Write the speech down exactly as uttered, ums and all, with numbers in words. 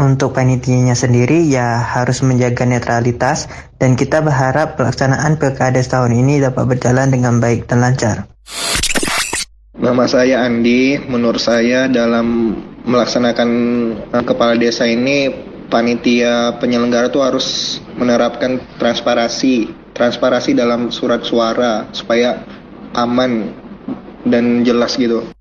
Untuk panitianya sendiri ya harus menjaga netralitas dan kita berharap pelaksanaan Pilkada tahun ini dapat berjalan dengan baik dan lancar. Nama saya Andi. Menurut saya dalam melaksanakan uh, kepala desa ini, panitia penyelenggara tuh harus menerapkan transparansi, transparansi dalam surat suara supaya aman dan jelas gitu.